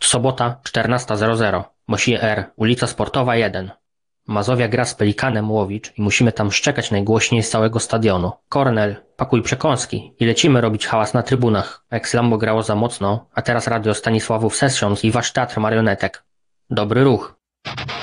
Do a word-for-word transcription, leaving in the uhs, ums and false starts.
Sobota, czternasta zero zero. Mosi R, ulica Sportowa jeden. Mazowia gra z Pelikanem Łowicz i musimy tam szczekać najgłośniej z całego stadionu. Kornel, pakuj przekąski i lecimy robić hałas na trybunach. Ex-Lambo grało za mocno, a teraz radio Stanisławów Sessions i wasz teatr marionetek. Dobry ruch.